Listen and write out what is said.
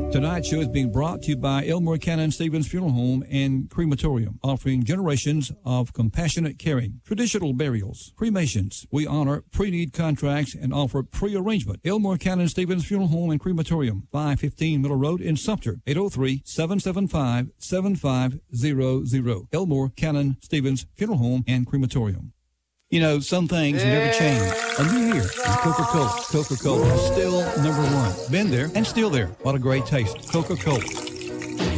Tonight's show is being brought to you by Elmore Cannon Stevens Funeral Home and Crematorium, offering generations of compassionate caring, traditional burials, cremations. We honor pre-need contracts and offer pre-arrangement. Elmore Cannon Stevens Funeral Home and Crematorium, 515 Middle Road in Sumter, 803-775-7500. Elmore Cannon Stevens Funeral Home and Crematorium. You know, some things never change. A new year and Coca-Cola. Coca-Cola is still number one. Been there and still there. What a great taste. Coca-Cola.